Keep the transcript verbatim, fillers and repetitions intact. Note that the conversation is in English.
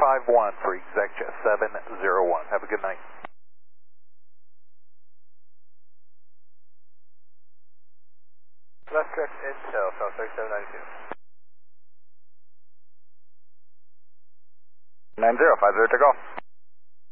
five one for ExecJet seven zero one. Have a good night. Left direct intel, South thirty-seven ninety-two. nine zero, five zero to go.